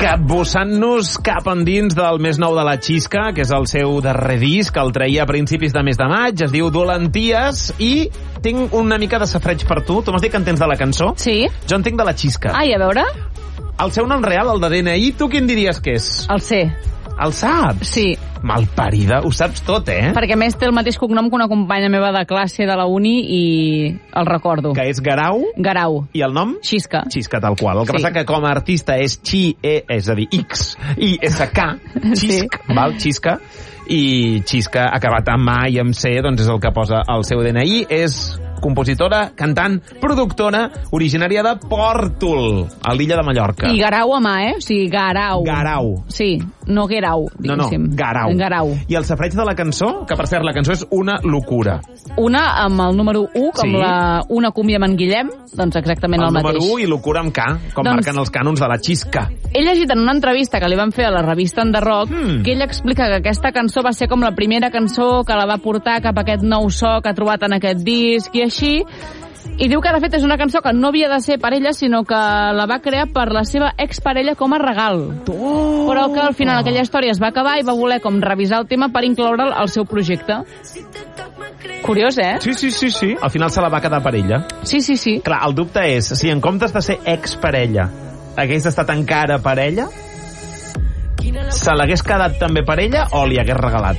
Capbussant-nos cap endins del més nou de la Xisca, que és el seu darrer disc, el traia a principis de mes de maig, es diu Dolenties, i tinc una mica de safreig per tu. Tu m'has dit que entens de la cançó? Sí. Jo entenc de la Xisca. Ai, a veure. El seu nom real, el de DNI, tu quin diries que és? El C. El saps? Sí. Malparida, ho saps tot, Perquè a més té el mateix cognom que una companya meva de classe de la uni i el recordo. Que és Garau? Garau. I el nom? Xisca. Xisca, tal qual. El que passa que com a artista és és a dir, X-I-S-K, Xisc, val? Xisca. I Xisca, acabat amb A i amb C, doncs és el que posa el seu DNI. És compositora, cantant, productora, originària de Pòrtol, a l'illa de Mallorca. I Garau amb A, O sigui, Garau. Garau. Sí, no Guerau, diguéssim. No, Garau. Garau. I el safreig de la cançó, que per cert, la cançó és una locura. Una amb el número 1, com una cúmbia amb en Guillem, doncs exactament el mateix. El número 1 i locura amb K, com marquen els cànons de la Xisca. He llegit en una entrevista que li van fer a la revista Enderrock que ell explica que aquesta cançó va ser com la primera cançó que la va portar cap a aquest nou so que ha trobat en aquest disc i així, i diu que de fet és una cançó que no havia de ser per ella, sinó que la va crear per la seva exparella com a regal. Però que al final aquella història es va acabar i va voler com revisar el tema per incloure'l al seu projecte. Curiós, Sí. Al final se la va quedar per ella. Sí. Clar, el dubte és, si en comptes de ser exparella hagués estat encara parella, se l'hagués quedat també per ella o li hagués regalat?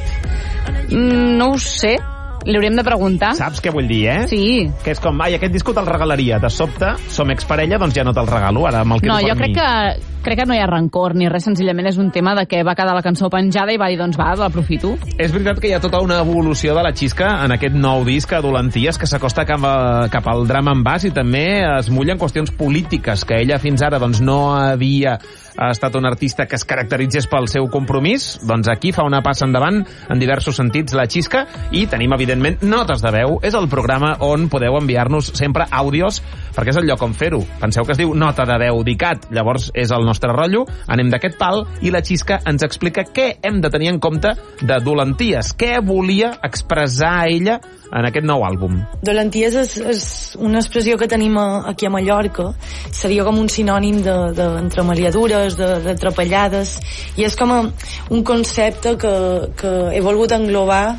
No ho sé. Li hauríem de preguntar. Saps què vull dir, Sí. Que és com, aquest disco te'l regalaria. De sobte, som exparella, doncs ja no te'l regalo, ara me'l quedo per mi. No, jo crec que no hi ha rancor ni res, senzillament és un tema de que va quedar la cançó penjada i va dir, doncs va, l'aprofito. És veritat que hi ha tota una evolució de la Xisca en aquest nou disc, Dolenties, que s'acosta cap al drama en bas i també es mulla en qüestions polítiques, que ella fins ara doncs, no havia estat un artista que es caracteritzés pel seu compromís. Doncs aquí fa una passa endavant en diversos sentits la Xisca i tenim, evidentment, notes de veu. És el programa on podeu enviar-nos sempre àudios, perquè és el lloc on fer-ho. Penseu que es diu Nota de veu d'ICAT, llavors és el nostre rotllo, anem d'aquest pal i la Xisca ens explica què hem de tenir en compte de Dolenties, què volia expressar ella en aquest nou àlbum. Dolenties és una expressió que tenim aquí a Mallorca, seria com un sinònim d'entremaliadures, d'atrapallades, i és com un concepte que he volgut englobar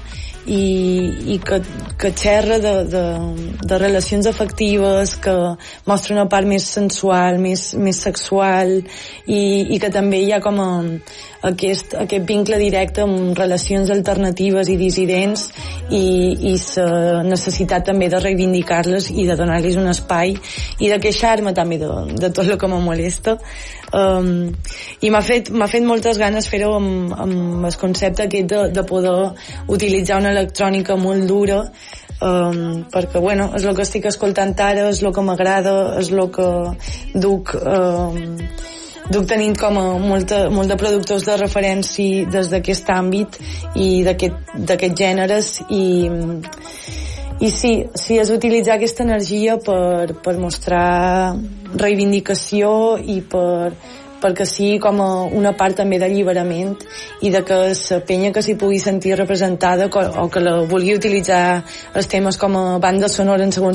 i que xerra de relacions afectives, que mostra una part més sensual, més sexual, i que també hi ha com aquest vincle directe amb relacions alternatives i dissidents i la necessitat també de reivindicar-les i de donar-los un espai i de queixar-me també de tot el que me molesta. I m'ha fet moltes ganes fer-ho amb el concepte aquest de poder utilitzar una electrònica molt dura, perquè bueno, és el que estic escoltant ara, és el que m'agrada, és el que duc tenint com molt de productors de referència des d'aquest àmbit i d'aquests gèneres i sí, és utilitzar aquesta energia per mostrar reivindicació i perquè sigui com una part també d'alliberament i de que la penya que s'hi pugui sentir representada o que la vulgui utilitzar els temes com a banda sonora en segons